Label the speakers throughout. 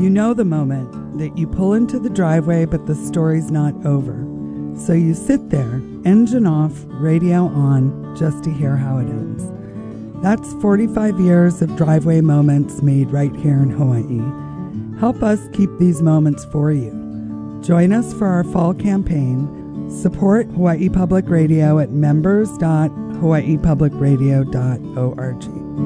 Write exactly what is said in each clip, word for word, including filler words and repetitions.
Speaker 1: You know the moment that you pull into the driveway, but the story's not over. So you sit there, engine off, radio on, just to hear how it ends. That's forty-five years of driveway moments made right here in Hawaii. Help us keep these moments for you. Join us for our fall campaign. Support Hawaii Public Radio at members dot hawaii public radio dot org.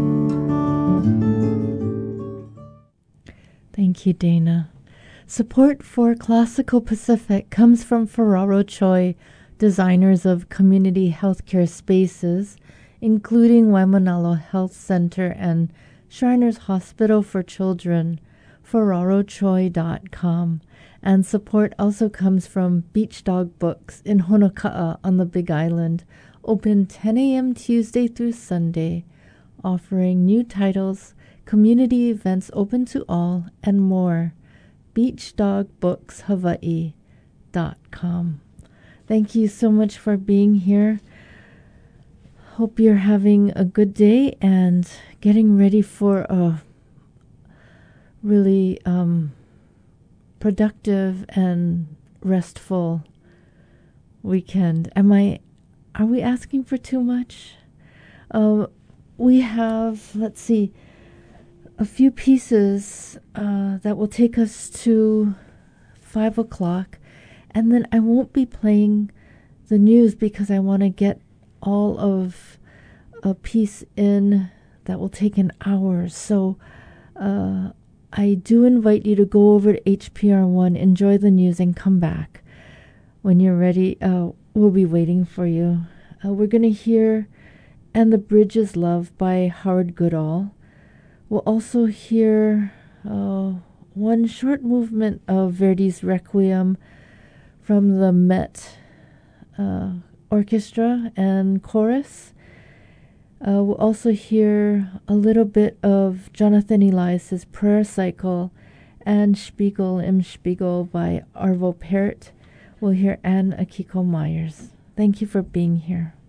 Speaker 2: Thank you, Dana. Support for Classical Pacific comes from Ferraro Choi, designers of community healthcare spaces, including Waimanalo Health Center and Shriners Hospital for Children, ferraro choi dot com. And support also comes from Beach Dog Books in Honoka'a on the Big Island, open ten a.m. Tuesday through Sunday, offering new titles, community events open to all, and more. beach dog books hawaii dot com. Thank you so much for being here. Hope you're having a good day and getting ready for a really um, productive and restful weekend. Am I, are we asking for too much? Uh, we have, let's see, a few pieces uh, that will take us to five o'clock, and then I won't be playing the news because I want to get all of a piece in that will take an hour. So uh, I do invite you to go over to H P R one, enjoy the news, and come back. When you're ready, uh, we'll be waiting for you. Uh, we're going to hear And the Bridge is Love by Howard Goodall. We'll also hear uh, one short movement of Verdi's Requiem from the Met uh, Orchestra and Chorus. Uh, we'll also hear a little bit of Jonathan Elias's Prayer Cycle and Spiegel im Spiegel by Arvo Pärt. We'll hear Anne Akiko Myers. Thank you for being here.